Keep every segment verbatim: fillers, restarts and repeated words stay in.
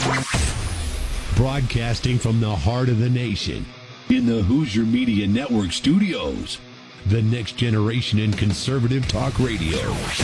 Broadcasting from the heart of the nation, in the Hoosier Media Network studios, the next generation in conservative talk radio.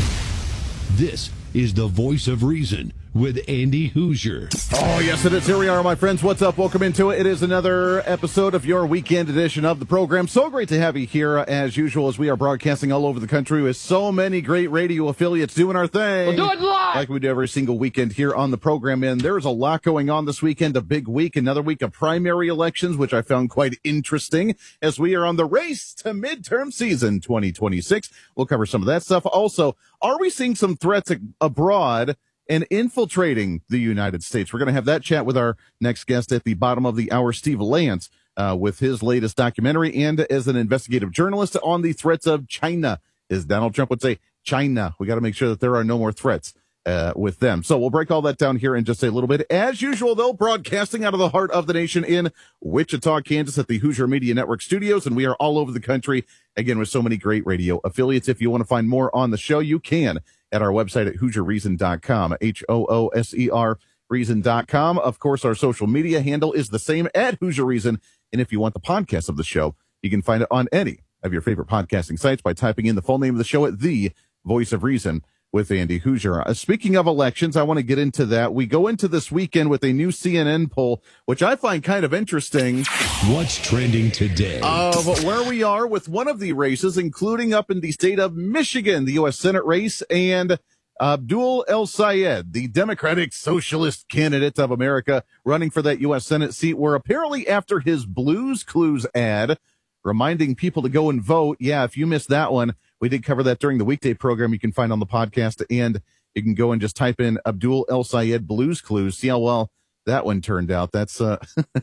This is the Voice of Reason with Andy Hoosier. Oh, yes, it is. Here we are, my friends. What's up? Welcome into it. It is another episode of your weekend edition of the program. So great to have you here, as usual, as we are broadcasting all over the country with so many great radio affiliates doing our thing. We'll do it live! Like we do every single weekend here on the program. And there's a lot going on this weekend, a big week, another week of primary elections, which I found quite interesting as we are on the race to midterm season twenty twenty-six. We'll cover some of that stuff. Also, are we seeing some threats abroad and infiltrating the United States? We're going to have that chat with our next guest at the bottom of the hour, Steve Lance, uh, with his latest documentary and as an investigative journalist on the threats of China. As Donald Trump would say, China. We got to make sure that there are no more threats uh, with them. So we'll break all that down here in just a little bit. As usual, though, broadcasting out of the heart of the nation in Wichita, Kansas at the Hoosier Media Network studios. And we are all over the country, again, with so many great radio affiliates. If you want to find more on the show, you can at our website at hoosier reason dot com, H O O S E R reason dot com. Of course, our social media handle is the same at Hoosier Reason. And if you want the podcast of the show, you can find it on any of your favorite podcasting sites by typing in the full name of the show at The Voice of Reason with Andy Hoosier. Uh, speaking of elections, I want to get into that. We go into this weekend with a new C N N poll, which I find kind of interesting. What's trending today? Of where we are with one of the races, including up in the state of Michigan, the U S Senate race, and Abdul El-Sayed, the Democratic Socialist candidate of America, running for that U S Senate seat, where apparently after his Blues Clues ad, reminding people to go and vote. Yeah, if you missed that one, we did cover that during the weekday program. You can find on the podcast, and you can go and just type in Abdul El-Sayed Blues Clues. See how well that one turned out. That's uh,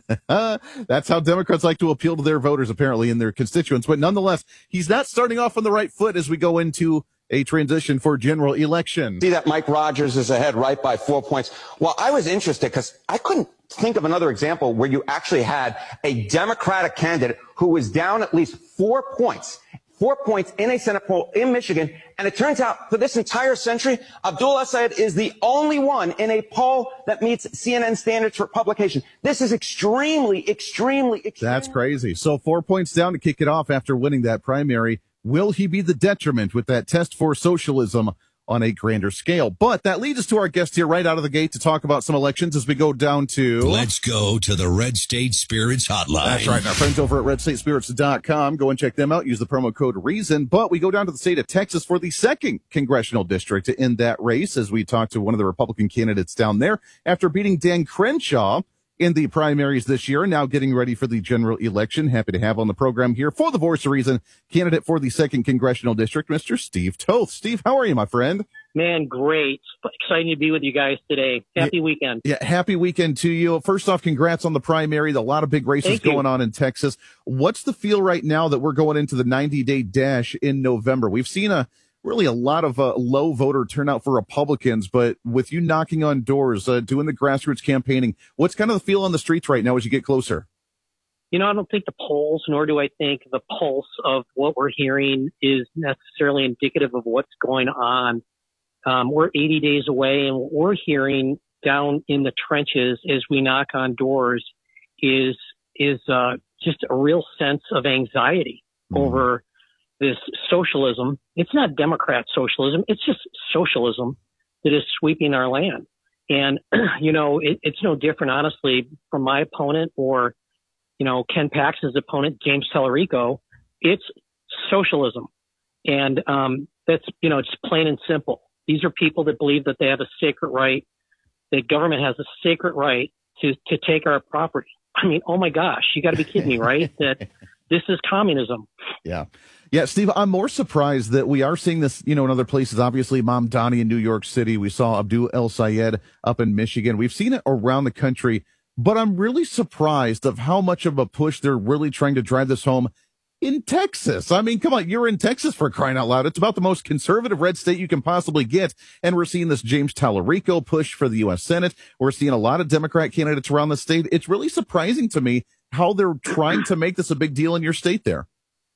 that's how Democrats like to appeal to their voters, apparently, and their constituents. But nonetheless, he's not starting off on the right foot as we go into a transition for general election. See that Mike Rogers is ahead right by four points. Well, I was interested because I couldn't think of another example where you actually had a Democratic candidate who was down at least four points. Four points in a Senate poll in Michigan. And it turns out for this entire century, Abdul El-Sayed is the only one in a poll that meets C N N standards for publication. This is extremely, extremely, extremely. That's crazy. So four points down to kick it off after winning that primary. Will he be the detriment with that test for socialism on a grander scale? But that leads us to our guest here right out of the gate to talk about some elections as we go down to... Let's go to the Red State Spirits Hotline. That's right. Our friends over at red state spirits dot com. Go and check them out. Use the promo code REASON. But we go down to the state of Texas for the second congressional district in that race as we talk to one of the Republican candidates down there after beating Dan Crenshaw in the primaries this year, and now getting ready for the general election. Happy to have on the program here for the Voice of Reason, candidate for the second congressional district, Mister Steve Toth. Steve, how are you, my friend? Man, great. Exciting to be with you guys today. Happy yeah, weekend. Yeah, happy weekend to you. First off, congrats on the primary. A lot of big races Thank going you. on in Texas. What's the feel right now that we're going into the ninety-day dash in November? We've seen a really a lot of uh, low voter turnout for Republicans, but with you knocking on doors, uh, doing the grassroots campaigning, what's kind of the feel on the streets right now as you get closer? You know, I don't think the polls, nor do I think the pulse of what we're hearing is necessarily indicative of what's going on. Um, we're eighty days away, and what we're hearing down in the trenches as we knock on doors is is uh, just a real sense of anxiety mm. over this socialism. It's not Democrat socialism. It's just socialism that is sweeping our land. And, you know, it, it's no different, honestly, from my opponent or, you know, Ken Paxton's opponent, James Tallarico. It's socialism. And um, that's, you know, it's plain and simple. These are people that believe that they have a sacred right, that government has a sacred right to, to take our property. I mean, oh my gosh, you got to be kidding me, right? That this is communism. Yeah. Yeah, Steve, I'm more surprised that we are seeing this, you know, in other places. Obviously, Mamdani in New York City. We saw Abdul El-Sayed up in Michigan. We've seen it around the country, but I'm really surprised of how much of a push they're really trying to drive this home in Texas. I mean, come on, you're in Texas for crying out loud. It's about the most conservative red state you can possibly get. And we're seeing this James Tallarico push for the U S Senate. We're seeing a lot of Democrat candidates around the state. It's really surprising to me how they're trying to make this a big deal in your state there.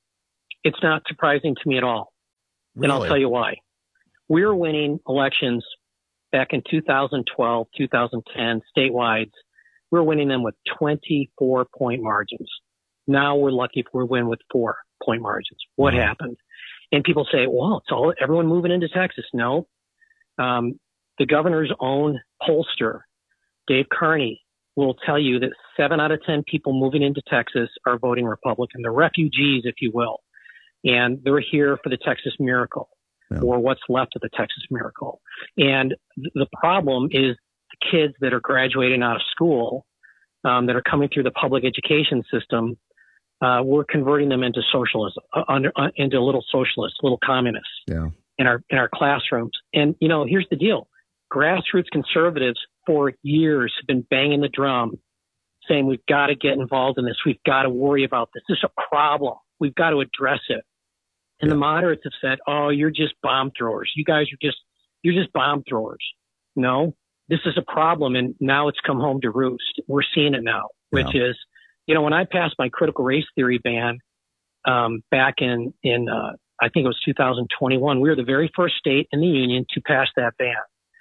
It's not surprising to me at all. Really? And I'll tell you why. We're winning elections back in two thousand twelve, two thousand ten, statewide, we're winning them with twenty-four point margins. Now we're lucky if we win with four point margins. What mm-hmm. happened? And people say, well, it's all everyone moving into Texas. No. Um, the governor's own pollster, Dave Carney, will tell you that seven out of ten people moving into Texas are voting Republican. The refugees, if you will. And they're here for the Texas miracle, yeah. or what's left of the Texas miracle. And th- the problem is the kids that are graduating out of school, um, that are coming through the public education system, uh, we're converting them into socialism, uh, under, uh, into little socialists, little communists yeah. in our, in our classrooms. And, you know, here's the deal. Grassroots conservatives for years have been banging the drum saying, we've got to get involved in this. We've got to worry about this. This is a problem. We've got to address it. And yeah. the moderates have said, oh, you're just bomb throwers. You guys are just, you're just bomb throwers. No, this is a problem. And now it's come home to roost. We're seeing it now, which yeah. is, you know, when I passed my critical race theory ban, um, back in, in, uh, I think it was two thousand twenty-one, we were the very first state in the union to pass that ban.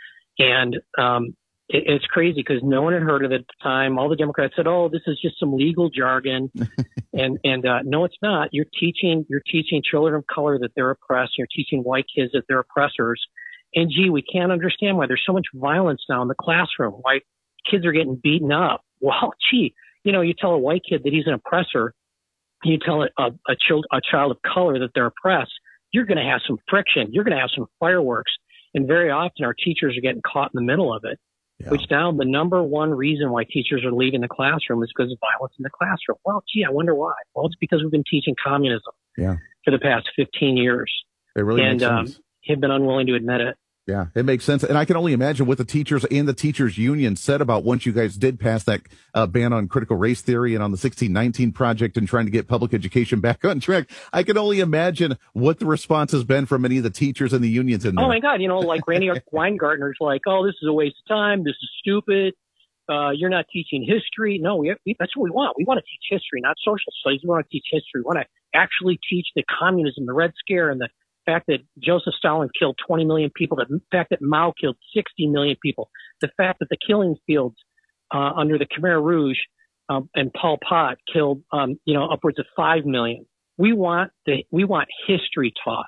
And, um, it, it's crazy because no one had heard of it at the time. All the Democrats said, oh, this is just some legal jargon. and, and, uh, no, it's not. You're teaching, you're teaching children of color that they're oppressed. You're teaching white kids that they're oppressors. And gee, we can't understand why there's so much violence now in the classroom, why kids are getting beaten up. Well, gee, you know, you tell a white kid that he's an oppressor, you tell a, a, a, child, a child of color that they're oppressed, you're going to have some friction. You're going to have some fireworks. And very often our teachers are getting caught in the middle of it, yeah. which now the number one reason why teachers are leaving the classroom is because of violence in the classroom. Well, gee, I wonder why. Well, it's because we've been teaching communism yeah. for the past fifteen years. It really and, makes sense. Um, have been unwilling to admit it. Yeah, it makes sense. And I can only imagine what the teachers and the teachers union said about once you guys did pass that uh, ban on critical race theory and on the sixteen nineteen project and trying to get public education back on track. I can only imagine what the response has been from many of the teachers and the unions in there. Oh my God. You know, like Randy Weingartner's like, oh, this is a waste of time. This is stupid. Uh, you're not teaching history. No, we, we, that's what we want. We want to teach history, not social studies. We want to teach history. We want to actually teach the communism, the Red Scare, and the fact that Joseph Stalin killed twenty million people, the fact that Mao killed sixty million people, the fact that the killing fields uh, under the Khmer Rouge um, and Pol Pot killed, um, you know, upwards of five million. We want the we want history taught.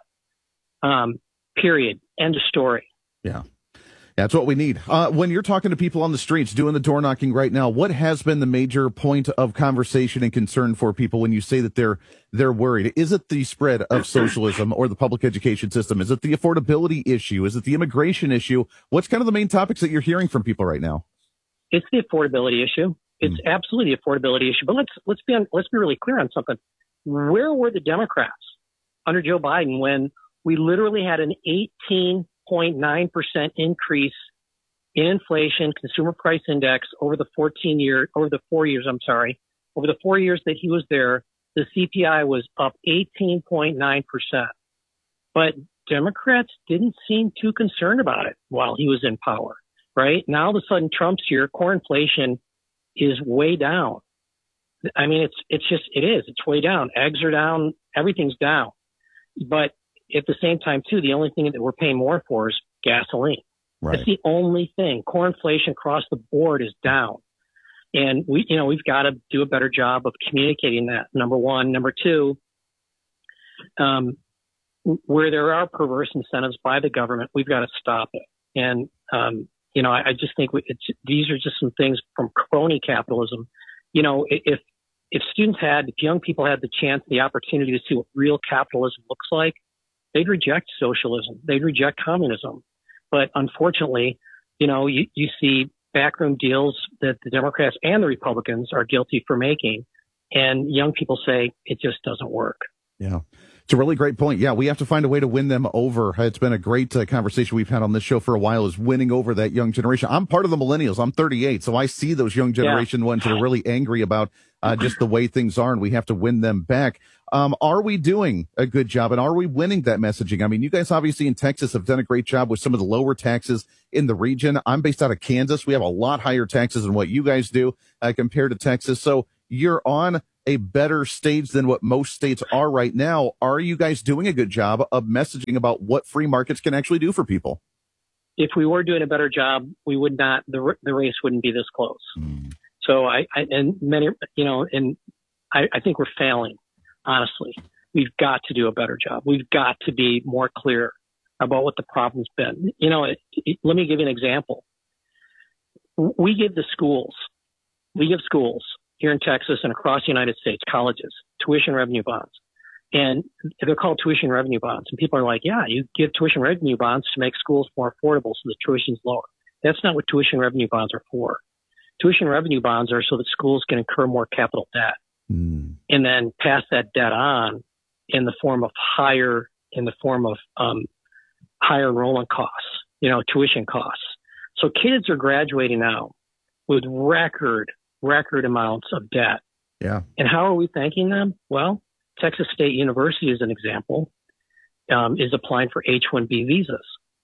Um, period. End of story. Yeah. That's what we need. Uh, when you're talking to people on the streets, doing the door knocking right now, what has been the major point of conversation and concern for people when you say that they're they're worried? Is it the spread of socialism or the public education system? Is it the affordability issue? Is it the immigration issue? What's kind of the main topics that you're hearing from people right now? It's the affordability issue. It's mm. absolutely the affordability issue. But let's let's be on, let's be really clear on something. Where were the Democrats under Joe Biden when we literally had an eighteen point nine percent increase in inflation, consumer price index over the fourteen year, over the four years, I'm sorry, over the four years that he was there, the C P I was up eighteen point nine percent. But Democrats didn't seem too concerned about it while he was in power, right? Now all of a sudden Trump's here, core inflation is way down. I mean, it's, it's just, it is, it's way down. Eggs are down, everything's down. But at the same time, too, the only thing that we're paying more for is gasoline. Right. That's the only thing. Core inflation across the board is down. And we, you know, we've got to do a better job of communicating that. Number one. Number two, um, where there are perverse incentives by the government, we've got to stop it. And, um, you know, I, I just think we, it's, these are just some things from crony capitalism. You know, if, if students had, if young people had the chance, the opportunity to see what real capitalism looks like, they'd reject socialism. They'd reject communism. But unfortunately, you know, you, you see backroom deals that the Democrats and the Republicans are guilty for making. And young people say it just doesn't work. Yeah. It's a really great point. Yeah, we have to find a way to win them over. It's been a great uh, conversation we've had on this show for a while, is winning over that young generation. I'm part of the millennials. I'm thirty-eight, so I see those young generation yeah. ones that are really angry about uh, just the way things are, and we have to win them back. Um, are we doing a good job, and are we winning that messaging? I mean, you guys obviously in Texas have done a great job with some of the lower taxes in the region. I'm based out of Kansas. We have a lot higher taxes than what you guys do uh, compared to Texas. So you're on a better stage than what most states are right now. Are you guys doing a good job of messaging about what free markets can actually do for people? if we were doing a better job, we would not, the, the race wouldn't be this close. Mm. So I, I, and many, you know, and I, I think we're failing, honestly. We've got to do a better job. We've got to be more clear about what the problem's been. You know, it, it, let me give you an example. We give the schools, we give schools here in Texas and across the United States, colleges, tuition revenue bonds. And they're called tuition revenue bonds. And people are like, yeah, you give tuition revenue bonds to make schools more affordable so the tuition's lower. That's not what tuition revenue bonds are for. Tuition revenue bonds are so that schools can incur more capital debt mm. and then pass that debt on in the form of higher, in the form of um, higher enrollment costs, you know, tuition costs. So kids are graduating now with record, record amounts of debt. Yeah. And how are we thanking them? Well, Texas State University, as an example, um, is applying for H one B visas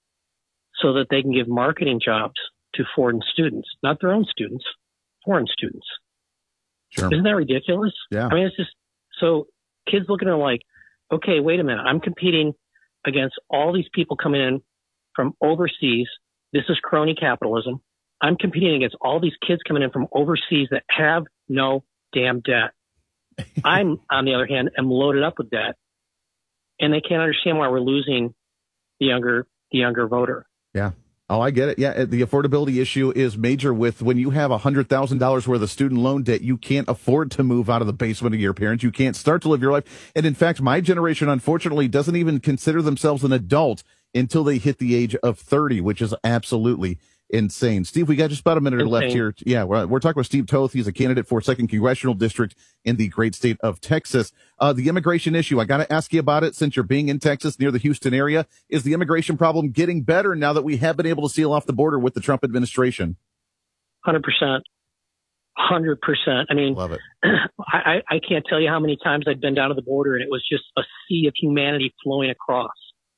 so that they can give marketing jobs to foreign students, not their own students, foreign students. Sure. Isn't that ridiculous? Yeah. I mean, it's just, so kids looking at it like, okay, wait a minute. I'm competing against all these people coming in from overseas. This is crony capitalism. I'm competing against all these kids coming in from overseas that have no damn debt. I'm, on the other hand, am loaded up with debt, and they can't understand why we're losing the younger, the younger voter. Yeah. Oh, I get it. Yeah. The affordability issue is major with when you have one hundred thousand dollars worth of student loan debt, you can't afford to move out of the basement of your parents. You can't start to live your life. And in fact, my generation, unfortunately, doesn't even consider themselves an adult until they hit the age of thirty, which is absolutely insane. Steve, we got just about a minute insane. left here. Yeah, we're, we're talking with Steve Toth. He's a candidate for second congressional district in the great state of Texas. Uh, the immigration issue, I got to ask you about it since you're being in Texas near the Houston area. Is the immigration problem getting better now that we have been able to seal off the border with the Trump administration? one hundred percent. one hundred percent. I mean, Love it. I, I can't tell you how many times I've been down to the border and it was just a sea of humanity flowing across.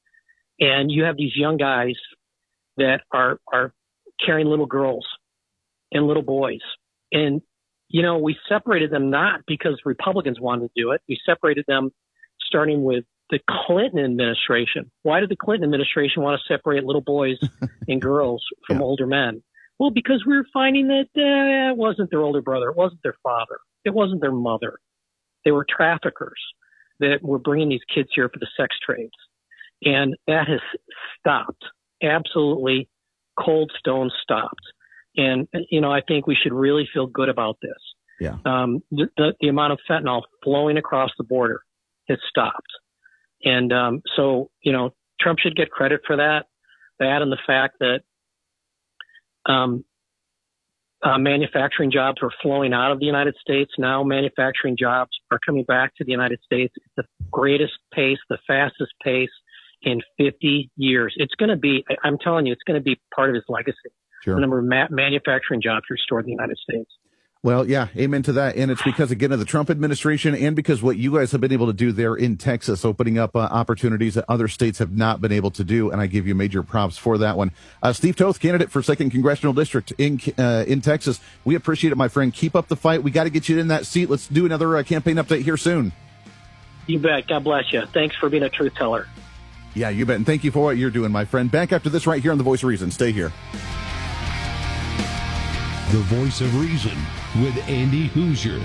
And you have these young guys that are, are carrying little girls and little boys. And, you know, we separated them not because Republicans wanted to do it. We separated them starting with the Clinton administration. Why did the Clinton administration want to separate little boys and girls from yeah. older men? Well, because we were finding that uh, it wasn't their older brother. It wasn't their father. It wasn't their mother. They were traffickers that were bringing these kids here for the sex trades. And that has stopped. Absolutely cold stone stopped. And, you know, I think we should really feel good about this. Yeah. Um, the, the, the amount of fentanyl flowing across the border has stopped. And, um, so, you know, Trump should get credit for that. That and the fact that, um, uh, manufacturing jobs were flowing out of the United States. Now manufacturing jobs are coming back to the United States at the greatest pace, the fastest pace in fifty years. It's going to be, I'm telling you, it's going to be part of his legacy. Sure. The number of ma- manufacturing jobs restored in the United States. Well, yeah, amen to that. And it's because, again, of the Trump administration and because what you guys have been able to do there in Texas, opening up uh, opportunities that other states have not been able to do. And I give you major props for that one. Uh, Steve Toth, candidate for second congressional district in uh, in Texas. We appreciate it, my friend. Keep up the fight. We got to get you in that seat. Let's do another uh, campaign update here soon. You bet. God bless you. Thanks for being a truth teller. Yeah, you bet. And thank you for what you're doing, my friend. Back after this right here on The Voice of Reason. Stay here. The Voice of Reason with Andy Hoosier.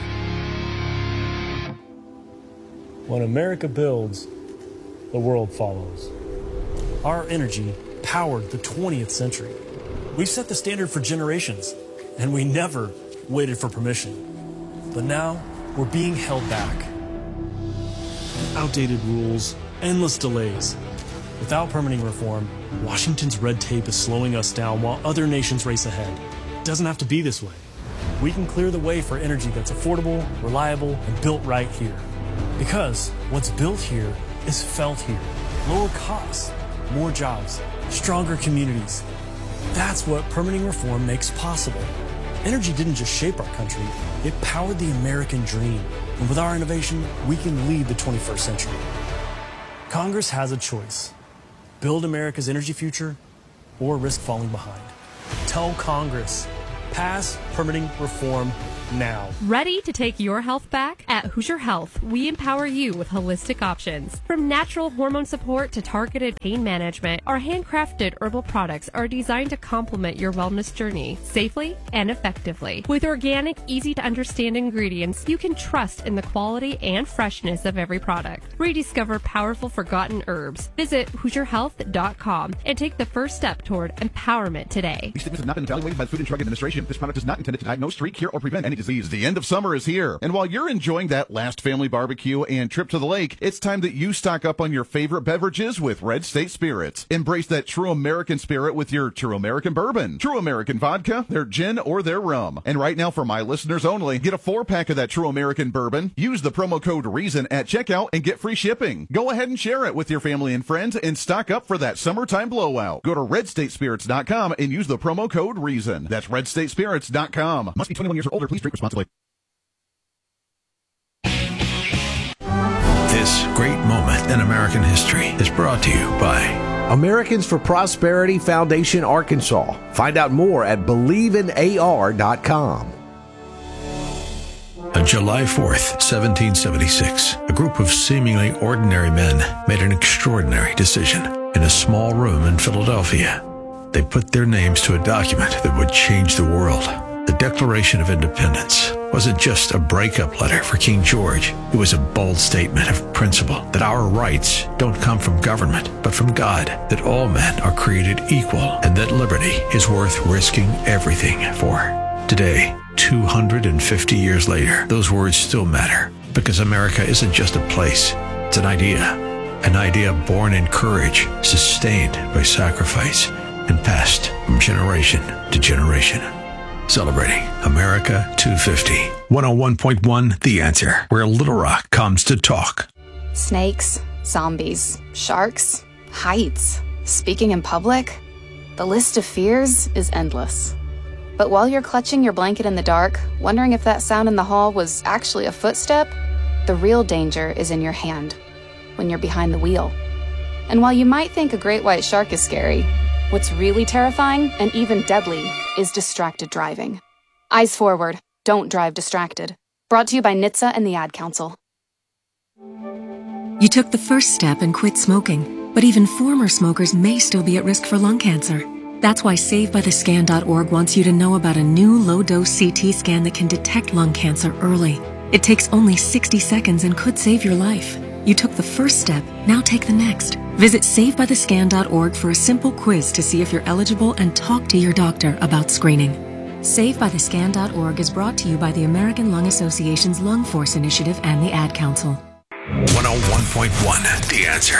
When America builds, the world follows. Our energy powered the twentieth century. We've set the standard for generations, and we never waited for permission. But now, we're being held back. Outdated rules, endless delays. Without permitting reform, Washington's red tape is slowing us down while other nations race ahead. It doesn't have to be this way. We can clear the way for energy that's affordable, reliable, and built right here. Because what's built here is felt here. Lower costs, more jobs, stronger communities. That's what permitting reform makes possible. Energy didn't just shape our country, it powered the American dream. And with our innovation, we can lead the twenty-first century. Congress has a choice. Build America's energy future or risk falling behind. Tell Congress, Pass permitting reform now. Ready to take your health back? At Hoosier Health, we empower you with holistic options. From natural hormone support to targeted pain management, our handcrafted herbal products are designed to complement your wellness journey safely and effectively. With organic, easy-to-understand ingredients, you can trust in the quality and freshness of every product. Rediscover powerful forgotten herbs. Visit Hoosier Health dot com and take the first step toward empowerment today. These statements have not been evaluated by the Food and Drug Administration. This product is not intended to diagnose, treat, cure, or prevent any disease. The end of summer is here. And while you're enjoying that last family barbecue and trip to the lake, it's time that you stock up on your favorite beverages with Red State Spirits. Embrace that true American spirit with your True American Bourbon, True American Vodka, their gin, or their rum. And right now, for my listeners only, get a four-pack of that True American Bourbon, use the promo code REASON at checkout, and get free shipping. Go ahead and share it with your family and friends and stock up for that summertime blowout. Go to red state spirits dot com and use the promo code REASON. That's red state spirits dot com. Must be twenty-one years or older. Please drink responsibly. This great moment in American history is brought to you by Americans for Prosperity Foundation, Arkansas. Find out more at believe in A R dot com. On July fourth, seventeen seventy-six, a group of seemingly ordinary men made an extraordinary decision. In a small room in Philadelphia, they put their names to a document that would change the world. The Declaration of Independence wasn't just a breakup letter for King George. It was a bold statement of principle that our rights don't come from government, but from God, that all men are created equal, and that liberty is worth risking everything for. Today, two hundred fifty years later, those words still matter, because America isn't just a place, it's an idea. An idea born in courage, sustained by sacrifice, and passed from generation to generation. Celebrating America two fifty. one oh one point one The Answer, where Little Rock comes to talk. Snakes, zombies, sharks, heights, speaking in public. The list of fears is endless. But while you're clutching your blanket in the dark, wondering if that sound in the hall was actually a footstep, the real danger is in your hand, when you're behind the wheel. And while you might think a great white shark is scary, what's really terrifying and even deadly is distracted driving. Eyes forward, don't drive distracted. Brought to you by N H T S A and the Ad Council. You took the first step and quit smoking, but even former smokers may still be at risk for lung cancer. That's why save by the scan dot org wants you to know about a new low-dose C T scan that can detect lung cancer early. It takes only sixty seconds and could save your life. You took the first step, now take the next. Visit save by the scan dot org for a simple quiz to see if you're eligible and talk to your doctor about screening. save by the scan dot org is brought to you by the American Lung Association's Lung Force Initiative and the Ad Council. one oh one point one The Answer.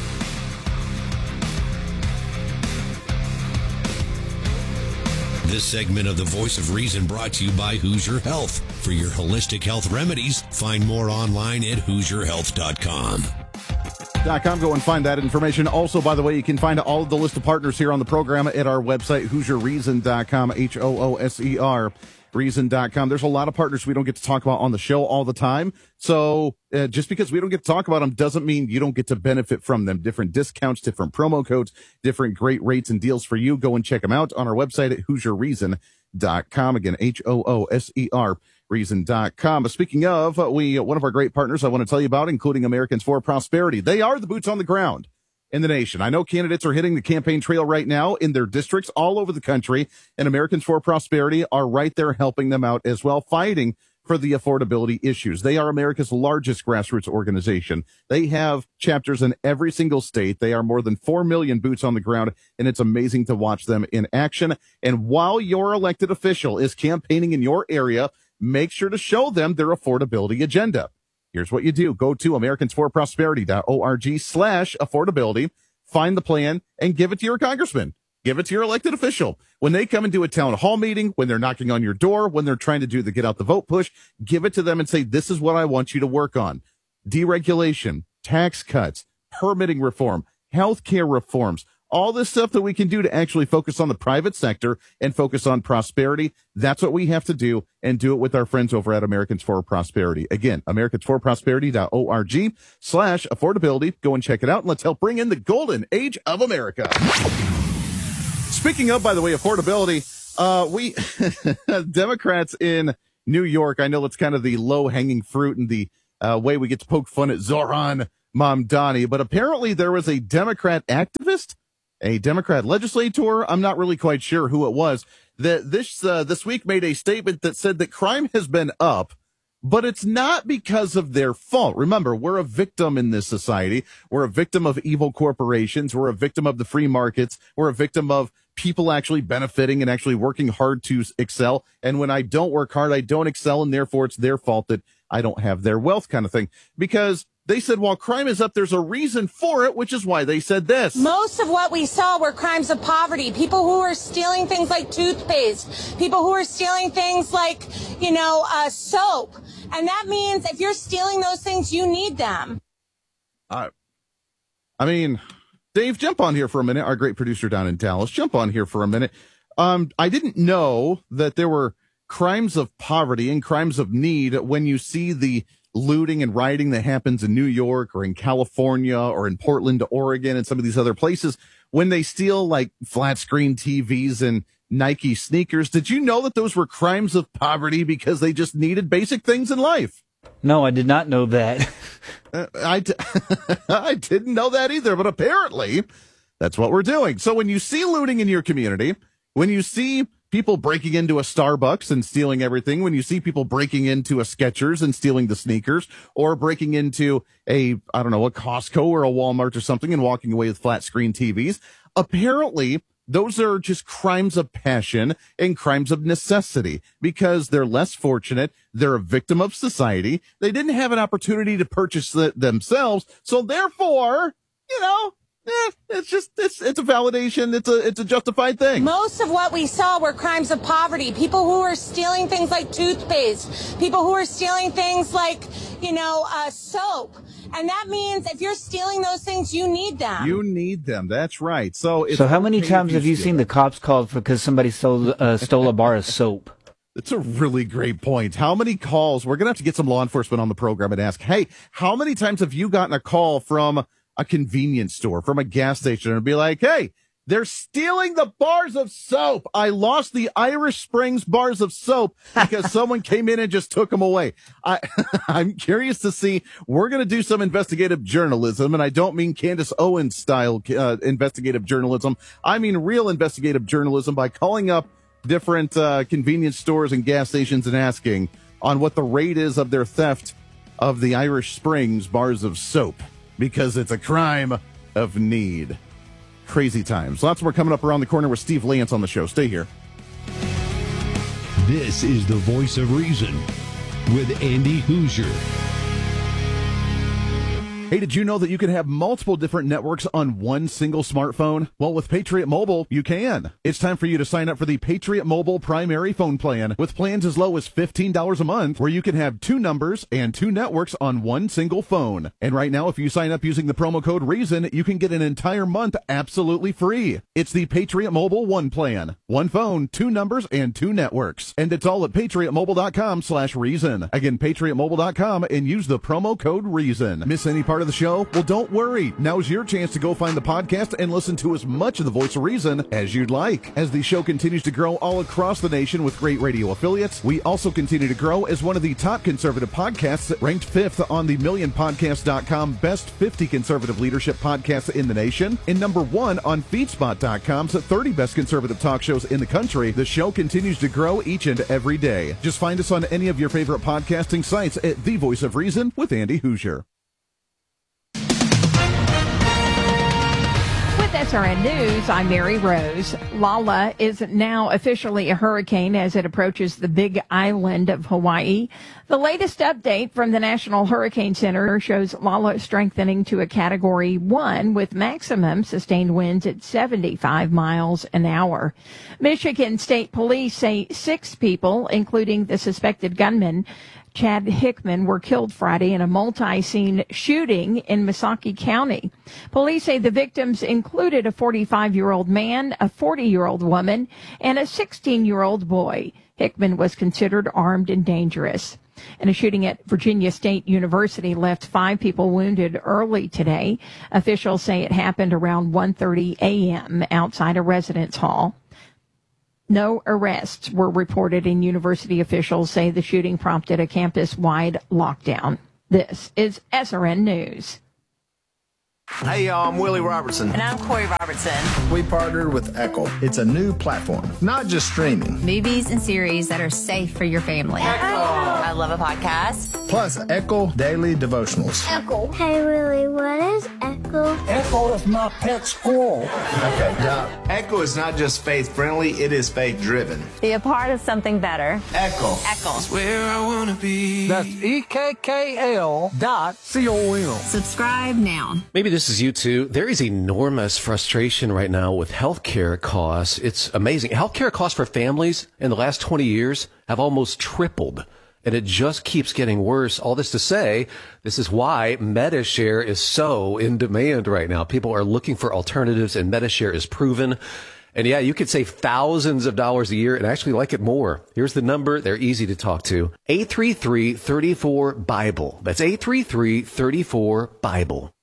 This segment of The Voice of Reason brought to you by Hoosier Health. For your holistic health remedies, find more online at hoosier health dot com. .com. Go and find that information. Also, by the way, you can find all of the list of partners here on the program at our website, hoosier reason dot com, H O O S E R, reason dot com. There's a lot of partners we don't get to talk about on the show all the time. So uh, just because we don't get to talk about them doesn't mean you don't get to benefit from them. Different discounts, different promo codes, different great rates and deals for you. Go and check them out on our website at hoosier reason dot com. Again, H O O S E R, reason dot com. Speaking of, we one of our great partners I want to tell you about, including Americans for Prosperity. They are the boots on the ground in the nation. I know candidates are hitting the campaign trail right now in their districts all over the country, and Americans for Prosperity are right there helping them out as well, fighting for the affordability issues. They are America's largest grassroots organization. They have chapters in every single state. They are more than four million boots on the ground, and it's amazing to watch them in action. And while your elected official is campaigning in your area, make sure to show them their affordability agenda. Here's what you do. Go to americans for prosperity dot org slash affordability, find the plan, and give it to your congressman. Give it to your elected official. When they come and do a town hall meeting, when they're knocking on your door, when they're trying to do the get out the vote push, give it to them and say, this is what I want you to work on. Deregulation, tax cuts, permitting reform, healthcare reforms, all this stuff that we can do to actually focus on the private sector and focus on prosperity. That's what we have to do, and do it with our friends over at Americans for Prosperity. Again, americans for prosperity dot org slash affordability. Go and check it out, and let's help bring in the golden age of America. Speaking of, by the way, affordability, Uh, we Democrats in New York. I know it's kind of the low hanging fruit and the uh, way we get to poke fun at Zohran Mamdani, but apparently there was a Democrat activist, a Democrat legislator. I'm not really quite sure who it was that this uh, this week made a statement that said that crime has been up, but it's not because of their fault. Remember, we're a victim in this society. We're a victim of evil corporations. We're a victim of the free markets. We're a victim of people actually benefiting and actually working hard to excel. And when I don't work hard, I don't excel, and therefore it's their fault that I don't have their wealth, kind of thing. Because they said while crime is up, there's a reason for it, which is why they said this. Most of what we saw were crimes of poverty. People who were stealing things like toothpaste. People who were stealing things like, you know, uh, soap. And that means if you're stealing those things, you need them. Uh, I mean, Dave, jump on here for a minute. Our great producer down in Dallas, jump on here for a minute. Um, I didn't know that there were crimes of poverty and crimes of need when you see the looting and rioting that happens in New York or in California or in Portland, Oregon, and some of these other places when they steal like flat screen T Vs and Nike sneakers. Did you know that those were crimes of poverty because they just needed basic things in life? No, I did not know that. uh, I, d- I didn't know that either, but apparently that's what we're doing. So when you see looting in your community, when you see people breaking into a Starbucks and stealing everything, when you see people breaking into a Skechers and stealing the sneakers, or breaking into a, I don't know, a Costco or a Walmart or something and walking away with flat screen T Vs, apparently those are just crimes of passion and crimes of necessity because they're less fortunate. They're a victim of society. They didn't have an opportunity to purchase it themselves. So therefore, you know, Eh, it's just, it's, it's a validation. It's a, it's a justified thing. Most of what we saw were crimes of poverty. People who were stealing things like toothpaste. People who were stealing things like, you know, uh, soap. And that means if you're stealing those things, you need them. You need them. That's right. So, it's so how many okay times have you steal. seen the cops called for because somebody stole, uh, stole a bar of soap? That's a really great point. How many calls? We're going to have to get some law enforcement on the program and ask, hey, how many times have you gotten a call from a convenience store, from a gas station, and be like, hey, they're stealing the bars of soap. I lost the Irish Springs bars of soap because someone came in and just took them away. I, I'm curious to see. We're going to do some investigative journalism, and I don't mean Candace Owens style uh, investigative journalism. I mean real investigative journalism by calling up different uh, convenience stores and gas stations and asking on what the rate is of their theft of the Irish Springs bars of soap. Because it's a crime of need. Crazy times. Lots more coming up around the corner with Steve Lance on the show. Stay here. This is the Voice of Reason with Andy Hoosier. Hey, did you know that you can have multiple different networks on one single smartphone? Well, with Patriot Mobile, you can. It's time for you to sign up for the Patriot Mobile primary phone plan with plans as low as fifteen dollars a month, where you can have two numbers and two networks on one single phone. And right now, if you sign up using the promo code REASON, you can get an entire month absolutely free. It's the Patriot Mobile One plan. One phone, two numbers, and two networks. And it's all at patriotmobile.com slash reason. Again, patriotmobile dot com and use the promo code REASON. Miss any part of the show? Well, don't worry. Now's your chance to go find the podcast and listen to as much of the Voice of Reason as you'd like. As the show continues to grow all across the nation with great radio affiliates, we also continue to grow as one of the top conservative podcasts, ranked fifth on the million podcast dot com best fifty conservative leadership podcasts in the nation, and number one on feedspot dot com's thirty best conservative talk shows in the country. The show continues to grow each and every day. Just find us on any of your favorite podcasting sites at The Voice of Reason with Andy Hoosier. S R N News, I'm Mary Rose. Lala is now officially a hurricane as it approaches the Big Island of Hawaii. The latest update from the National Hurricane Center shows Lala strengthening to a Category one with maximum sustained winds at seventy-five miles an hour. Michigan State Police say six people, including the suspected gunman, Chad Hickman, were killed Friday in a multi-scene shooting in Missaukee County. Police say the victims included a forty-five-year-old man, a forty-year-old woman, and a sixteen-year-old boy. Hickman was considered armed and dangerous. And a shooting at Virginia State University left five people wounded early today. Officials say it happened around one thirty a.m. outside a residence hall. No arrests were reported, and university officials say the shooting prompted a campus-wide lockdown. This is S R N News. Hey, y'all, I'm Willie Robertson. And I'm Corey Robertson. We partnered with Echo. It's a new platform, not just streaming. Movies and series that are safe for your family. Echo. I love a podcast. Plus, Echo Daily Devotionals. Echo. Hey, Willie, what is Echo? Echo is my pet squirrel. Okay, now, Echo is not just faith-friendly, it is faith-driven. Be a part of something better. Echo. Echo. That's where I want to be. That's E K K L dot C O M. Subscribe now. Maybe this is you too. There is enormous frustration right now with healthcare costs. It's amazing. Healthcare costs for families in the last twenty years have almost tripled, and it just keeps getting worse. All this to say, this is why MediShare is so in demand right now. People are looking for alternatives, and MediShare is proven. And yeah, you could save thousands of dollars a year and actually like it more. Here's the number. They're easy to talk to. eight three three, three four, BIBLE. That's eight three three, three four, BIBLE.